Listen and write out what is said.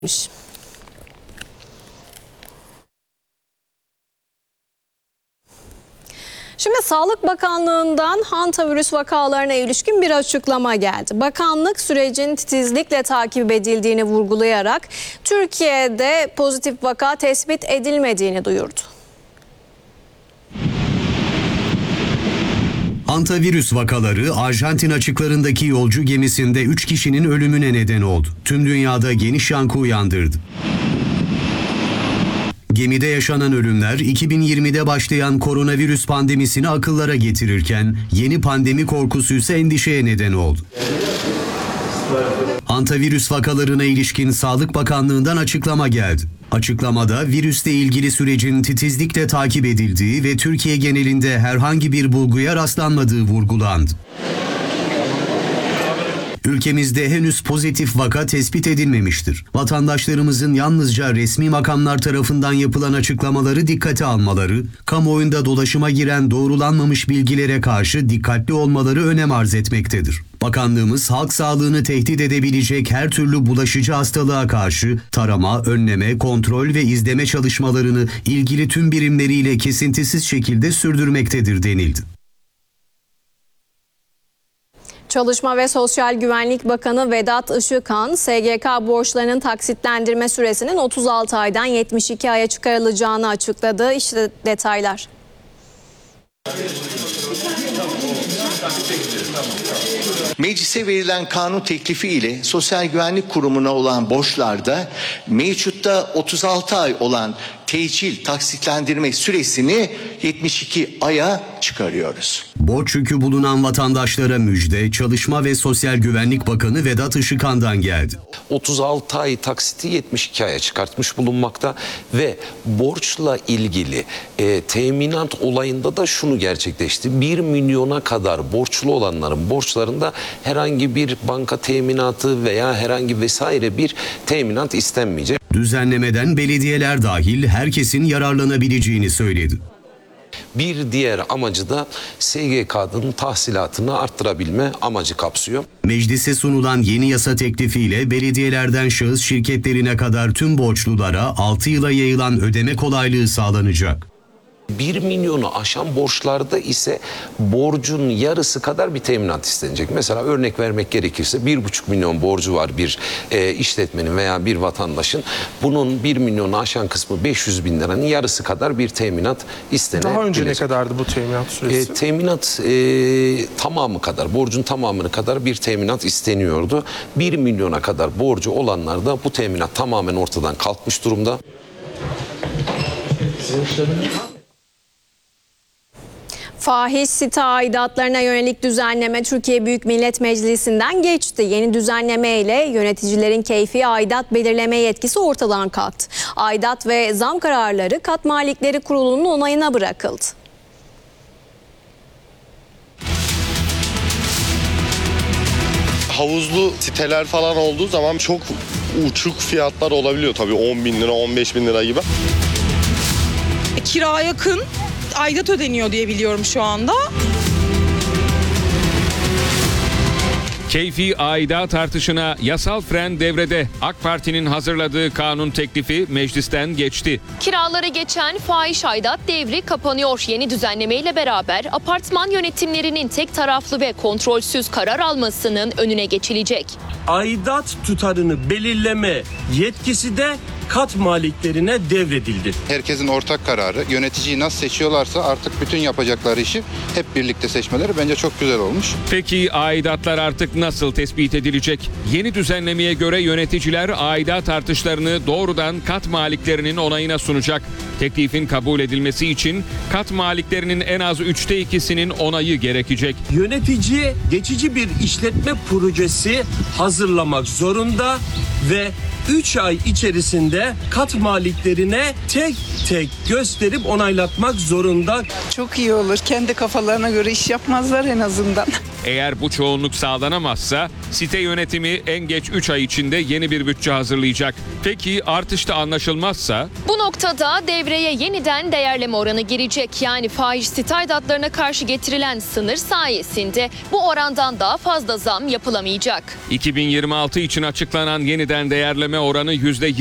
etmiş. Şimdi Sağlık Bakanlığı'ndan hantavirüs vakalarına ilişkin bir açıklama geldi. Bakanlık sürecin titizlikle takip edildiğini vurgulayarak Türkiye'de pozitif vaka tespit edilmediğini duyurdu. Hantavirüs vakaları Arjantin açıklarındaki yolcu gemisinde 3 kişinin ölümüne neden oldu. Tüm dünyada geniş yankı uyandırdı. Gemide yaşanan ölümler 2020'de başlayan koronavirüs pandemisini akıllara getirirken yeni pandemi korkusu ise endişeye neden oldu. Hantavirüs vakalarına ilişkin Sağlık Bakanlığı'ndan açıklama geldi. Açıklamada virüsle ilgili sürecin titizlikle takip edildiği ve Türkiye genelinde herhangi bir bulguya rastlanmadığı vurgulandı. Ülkemizde henüz pozitif vaka tespit edilmemiştir. Vatandaşlarımızın yalnızca resmi makamlar tarafından yapılan açıklamaları dikkate almaları, kamuoyunda dolaşıma giren doğrulanmamış bilgilere karşı dikkatli olmaları önem arz etmektedir. Bakanlığımız halk sağlığını tehdit edebilecek her türlü bulaşıcı hastalığa karşı tarama, önleme, kontrol ve izleme çalışmalarını ilgili tüm birimleriyle kesintisiz şekilde sürdürmektedir denildi. Çalışma ve Sosyal Güvenlik Bakanı Vedat Işıkhan, SGK borçlarının taksitlendirme süresinin 36 aydan 72 aya çıkarılacağını açıkladı. İşte detaylar. Meclise verilen kanun teklifi ile Sosyal Güvenlik Kurumu'na olan borçlarda mevcutta 36 ay olan tecil taksitlendirme süresini 72 aya çıkarıyoruz. Borç yükü bulunan vatandaşlara müjde, Çalışma ve Sosyal Güvenlik Bakanı Vedat Işıkhan'dan geldi. 36 ay taksiti 72 aya çıkartmış bulunmakta ve borçla ilgili teminat olayında da şunu gerçekleşti. 1 milyona kadar borçlu olanların borçlarında herhangi bir banka teminatı veya herhangi vesaire bir teminat istenmeyecek. Düzenlemeden belediyeler dahil herkesin yararlanabileceğini söyledi. Bir diğer amacı da SGK'nın tahsilatını arttırabilme amacı kapsıyor. Meclise sunulan yeni yasa teklifiyle belediyelerden şahıs şirketlerine kadar tüm borçlulara 6 yıla yayılan ödeme kolaylığı sağlanacak. 1 milyonu aşan borçlarda ise borcun yarısı kadar bir teminat istenecek. Mesela örnek vermek gerekirse 1,5 milyon borcu var bir işletmenin veya bir vatandaşın. Bunun 1 milyonu aşan kısmı 500 bin liranın yarısı kadar bir teminat istenebilecek. Daha önce ne kadardı bu teminat süresi? Teminat tamamı kadar, borcun tamamını kadar bir teminat isteniyordu. 1 milyona kadar borcu olanlarda bu teminat tamamen ortadan kalkmış durumda. Fahiş site aidatlarına yönelik düzenleme Türkiye Büyük Millet Meclisi'nden geçti. Yeni düzenleme ile yöneticilerin keyfi aidat belirleme yetkisi ortadan kalktı. Aidat ve zam kararları Kat Malikleri Kurulu'nun onayına bırakıldı. Havuzlu siteler falan olduğu zaman çok uçuk fiyatlar olabiliyor tabii 10 bin lira 15 bin lira gibi. Kira yakın aidat ödeniyor diye biliyorum şu anda. Keyfi aidat artışına yasal fren devrede. AK Parti'nin hazırladığı kanun teklifi meclisten geçti. Kiraları geçen fahiş aidat devri kapanıyor. Yeni düzenlemeyle beraber apartman yönetimlerinin tek taraflı ve kontrolsüz karar almasının önüne geçilecek. Aidat tutarını belirleme yetkisi de kat maliklerine devredildi. Herkesin ortak kararı, yöneticiyi nasıl seçiyorlarsa artık bütün yapacakları işi hep birlikte seçmeleri bence çok güzel olmuş. Peki aidatlar artık nasıl tespit edilecek? Yeni düzenlemeye göre yöneticiler aidat artışlarını doğrudan kat maliklerinin onayına sunacak. Teklifin kabul edilmesi için kat maliklerinin en az 3'te 2'sinin onayı gerekecek. Yönetici geçici bir işletme projesi hazırlamak zorunda ve 3 ay içerisinde kat maliklerine tek tek gösterip onaylatmak zorunda. Çok iyi olur. Kendi kafalarına göre iş yapmazlar en azından. Eğer bu çoğunluk sağlanamazsa site yönetimi en geç 3 ay içinde yeni bir bütçe hazırlayacak. Peki artışta anlaşılmazsa? Bu noktada devreye yeniden değerleme oranı girecek. Yani fahiş site aidatlarına karşı getirilen sınır sayesinde bu orandan daha fazla zam yapılamayacak. 2026 için açıklanan yeniden değerleme oranı